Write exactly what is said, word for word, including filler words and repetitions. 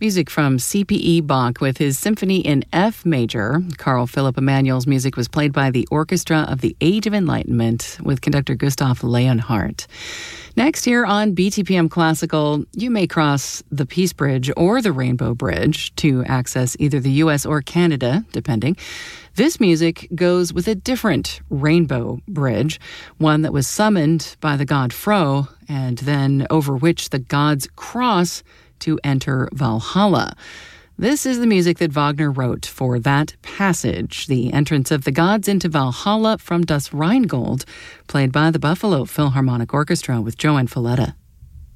Music from C P E Bach with his Symphony in F major. Carl Philipp Emanuel's music was played by the Orchestra of the Age of Enlightenment with conductor Gustav Leonhardt. Next here on B T P M Classical, you may cross the Peace Bridge or the Rainbow Bridge to access either the U S or Canada, depending. This music goes with a different rainbow bridge, one that was summoned by the god Fro and then over which the gods cross to enter Valhalla. This is the music that Wagner wrote for that passage, the entrance of the gods into Valhalla from Das Rheingold, played by the Buffalo Philharmonic Orchestra with Joan Falletta.